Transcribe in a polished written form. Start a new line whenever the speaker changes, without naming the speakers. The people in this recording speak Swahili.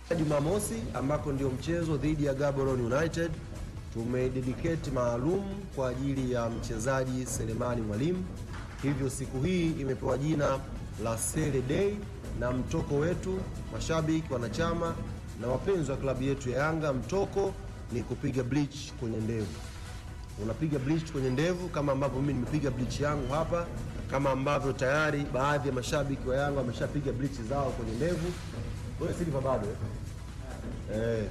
Jumamosi ambako ndio mchezo dhidi ya Gaborone United, tumededicate maalum kwa ajili ya mchezaji Selemani Mwalimu. Hivyo siku hii imepewa jina la Sele Day, na mtoko wetu, mashabiki, wanachama na wapenzi wa klabu yetu ya Yanga, mtoko ni kupiga bleach kwenye ndevu. Unapiga bleach kwenye ndevu kama ambavyo mimi nimepiga bleach yangu hapa, kama ambavyo tayari baadhi ya mashabiki wa Yanga wameshapiga bleach zao kwenye ndevu. Wewe Silva bado